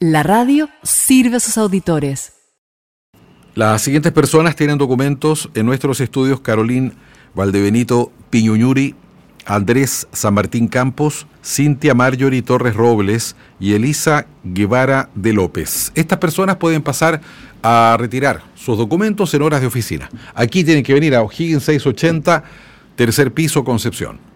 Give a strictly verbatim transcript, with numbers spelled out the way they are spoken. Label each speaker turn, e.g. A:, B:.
A: La radio sirve a sus auditores.
B: Las siguientes personas tienen documentos en nuestros estudios: Carolín Valdebenito Piñuñuri, Andrés San Martín Campos, Cintia Marjorie Torres Robles y Elisa Guevara de López. Estas personas pueden pasar a retirar sus documentos en horas de oficina. Aquí tienen que venir a O'Higgins seiscientos ochenta, tercer piso, Concepción.